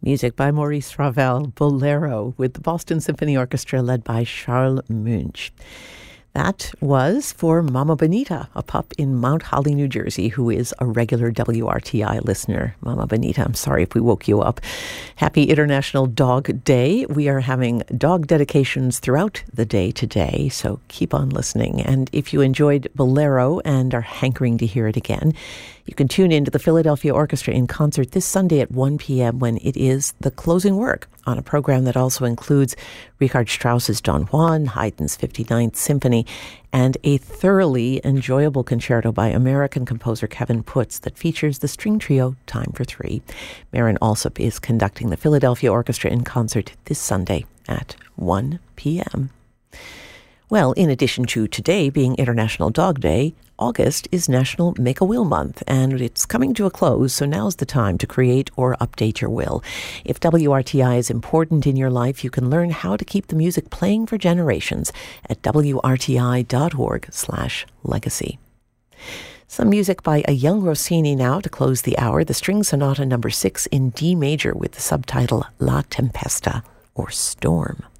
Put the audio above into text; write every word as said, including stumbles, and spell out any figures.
Music by Maurice Ravel, Bolero, with the Boston Symphony Orchestra led by Charles Munch. That was for Mama Bonita, a pup in Mount Holly, New Jersey, who is a regular W R T I listener. Mama Bonita, I'm sorry if we woke you up. Happy International Dog Day. We are having dog dedications throughout the day today, so keep on listening. And if you enjoyed Bolero and are hankering to hear it again, you can tune in to the Philadelphia Orchestra in concert this Sunday at one p.m. when it is the closing work on a program that also includes Richard Strauss's Don Juan, Haydn's fifty-ninth Symphony, and a thoroughly enjoyable concerto by American composer Kevin Putz that features the string trio Time for Three. Marin Alsop is conducting the Philadelphia Orchestra in concert this Sunday at one p.m. Well, in addition to today being International Dog Day, August is National Make-A-Will Month, and it's coming to a close, so now's the time to create or update your will. If W R T I is important in your life, you can learn how to keep the music playing for generations at W R T I dot org slash legacy. Some music by a young Rossini now to close the hour, the String Sonata number six in D major with the subtitle La Tempesta, or Storm.